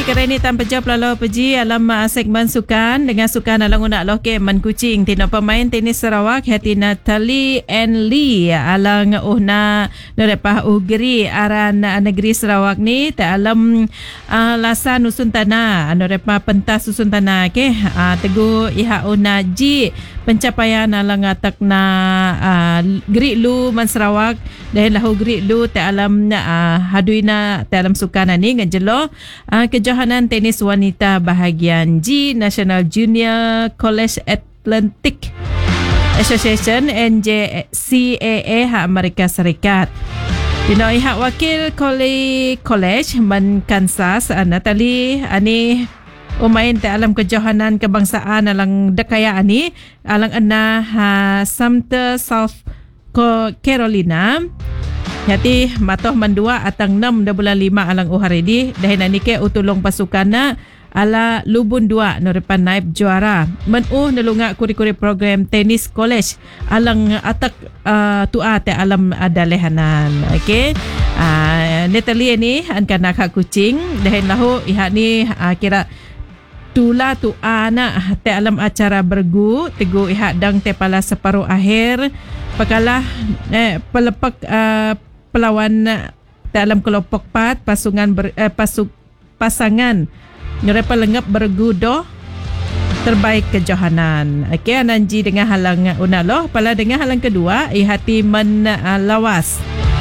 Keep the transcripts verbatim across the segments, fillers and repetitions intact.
Kira ini tanpa jawab lalu peji alam uh, segmen sukan dengan sukan alang unak loh ke man kucing tina pemain tenis Sarawak hati Natalie and Lee alang uhna norepah ugri aran uh, negeri Sarawak ni ta alam uh, lasa nusun tanah norepah pentas susun tanah ke uh, teguh iha uhna ji pencapaian alang atak na uh, gri lu man Sarawak dahil lahu gri lu ta alam uh, haduina ta alam sukan ni ngajelo uh, kejohanan tenis wanita bahagian G National Junior College Atlantic Association N J C A A ha Amerika Serikat. Dinoi hak wakil college man Kansas Natalie ani umain ta alam kejohanan kebangsaan alang dakaya ani alang ana ha Sumter South Carolina. Hati matoh mandua atang enam dah bulan lima alang uharidi dahin anike utulong pasukan na ala lubun dua norepan naib juara menuh nalunga kuri-kuri program tenis college alang atak uh, tua te alam adalehanan. Okey, uh, Natalie ni an kana hak kucing dahin lahu iha ni uh, kira tula tu ana te alam acara bergu tegu iha dang te pala separuh akhir pakalah eh, pelepak uh, pelawan dalam kelompok empat pasungan ber, eh, pasuk, pasangan nyorepa lengap bergudo terbaik kejohanan. Okey, ananji dengan halang unaloh pala dengan halang kedua ihati men uh, lawas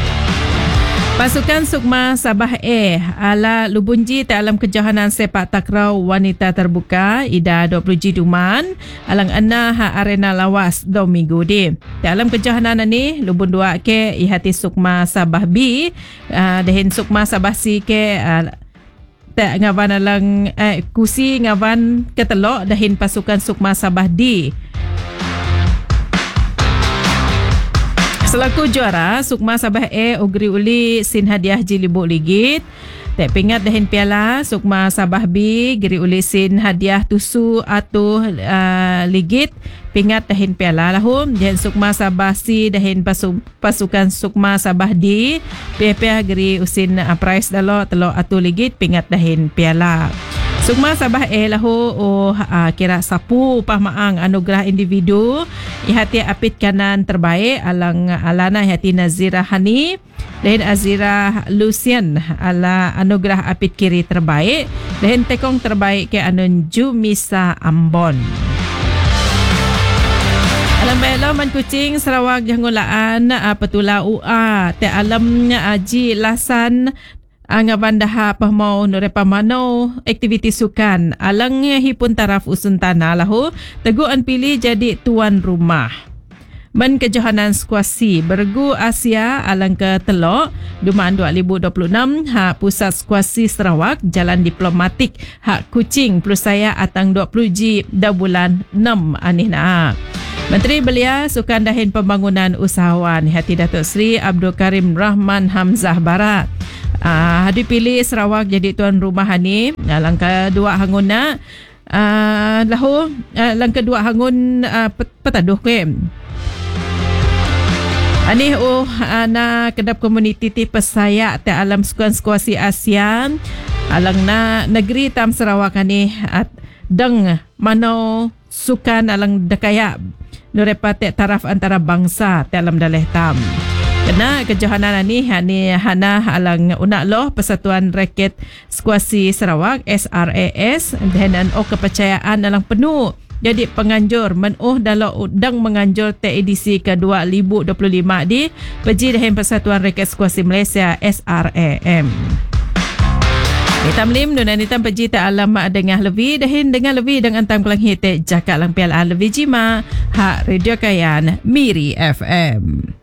pasukan Sukma Sabah A ala Lubunji ta alam kejohanan sepak takraw wanita terbuka ida dua puluh G Duman alang ana ha arena lawas do minggu di. Ta alam kejohanan ni Lubun dua ke ihati Sukma Sabah B uh, dehin Sukma Sabah C ke uh, ta ngawan alang eh, kusi ngawan ketelok dahin pasukan Sukma Sabah D. Selaku juara, Sukma Sabah A ugri uli sin hadiah jilibuk ligit. Tak pingat dahin piala, Sukma Sabah B giri uli sin hadiah tusu atau uh, ligit. Pingat dahin piala lahum. Dan Sukma Sabah C dahin pasu, pasukan Sukma Sabah D. Pihak-pihak giri usin uh, prize dalo telo atau ligit. Pingat dahin piala. Sukma Sabah A lahu oh uh, kira sapu pahmaang anugerah individu ihati apit kanan terbaik alang alana ihati Nazira Hani dan Azira Lucian ala anugerah apit kiri terbaik dan tekong terbaik ke anun Jumisa Ambon. Alam bela man kucing Sarawak jangulaan uh, petula U A te alam aji lasan angaban daha pahmau norepa mano aktiviti sukan alang hipun taraf usun tanah lahu teguan pilih jadi tuan rumah men kejohanan skuasi bergu Asia alang ke telok Dumaan dua ribu dua puluh enam hak pusat skuasi Sarawak jalan diplomatik hak kucing plus saya atang dua puluh G dah bulan enam anih na. Menteri Belia Sukan Dahin Pembangunan Usahawan Hati Datuk Seri Abdul Karim Rahman Hamzah Barat Uh, hadi pilih Sarawak jadi tuan rumah ni alang kedua hanguna uh, lahu uh, alang kedua hangun uh, petaduh ke ani oh ana kedap komuniti ti pesaya te alam sukan skuasi ASEAN alang na negeri tam Sarawak ni at deng mano sukan alang dakaya nurepa te taraf antara bangsa te alam daleh tam. Kena kejohanan ni hani hana alang unak loh Persatuan Raket Skuasi Sarawak S R A S dan o kepercayaan alang penuh jadi penganjur menuh dalam udang menganjur te edisi ke dua ribu dua puluh lima di peji dahin Persatuan Raket Skuasi Malaysia S R A M. Nitam lim nuna nitam peji ta alam dengah lebih dahin dengar lebih dengan tam kelang hite jakak lang piala lebih jima hak radio kayan Miri F M.